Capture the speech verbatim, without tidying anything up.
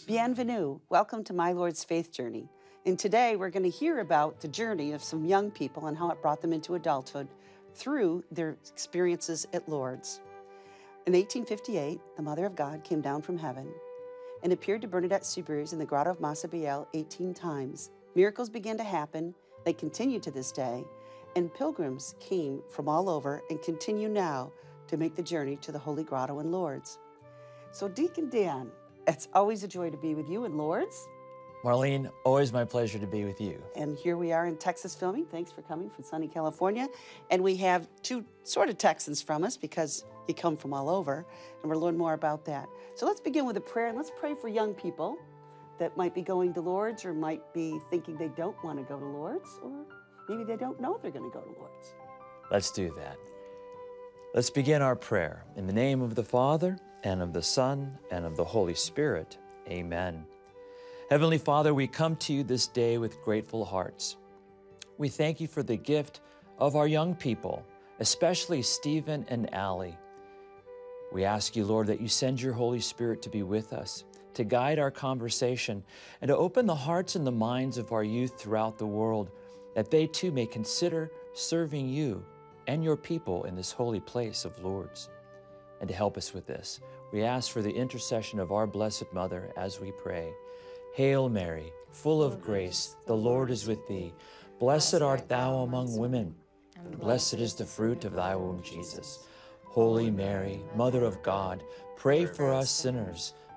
Bienvenue. Welcome to My Lord's Faith Journey. And today we're going to hear about the journey of some young people and how it brought them into adulthood through their experiences at Lourdes. In eighteen fifty-eight, the Mother of God came down from heaven and appeared to Bernadette Soubirous in the Grotto of Massabielle eighteen times. Miracles began to happen. They continue to this day. And pilgrims came from all over and continue now to make the journey to the Holy Grotto in Lourdes. So Deacon Dan, it's always a joy to be with you in Lourdes. Marlene, always my pleasure to be with you. And here we are in Texas filming. Thanks for coming from sunny California. And we have two sort of Texans from us because you come from all over, and we'll learn more about that. So let's begin with a prayer, and let's pray for young people that might be going to Lourdes or might be thinking they don't want to go to Lourdes, or maybe they don't know they're going to go to Lourdes. Let's do that. Let's begin our prayer. In the name of the Father, and of the Son, and of the Holy Spirit. Amen. Heavenly Father, we come to you this day with grateful hearts. We thank you for the gift of our young people, especially Stephen and Allie. We ask you, Lord, that you send your Holy Spirit to be with us, to guide our conversation, and to open the hearts and the minds of our youth throughout the world, that they too may consider serving you and your people in this holy place of Lourdes. And to help us with this, we ask for the intercession of our Blessed Mother as we pray. Hail Mary, full of grace, the Lord is with thee. Blessed art thou among women, and blessed is the fruit of thy womb, Jesus. Holy Mary, Mother of God, pray for us sinners,